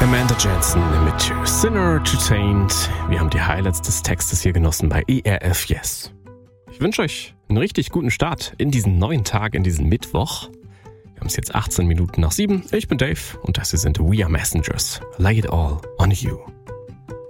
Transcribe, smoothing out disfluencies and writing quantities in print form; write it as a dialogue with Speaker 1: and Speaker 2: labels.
Speaker 1: Amanda Jensen mit Sinner Entertained. Wir haben die Highlights des Textes hier genossen bei ERF Yes. Ich wünsche euch einen richtig guten Start in diesen neuen Tag, in diesen Mittwoch. Wir haben es jetzt 18 Minuten nach 7. Ich bin Dave und das hier sind We Are Messengers. Lay it all on you.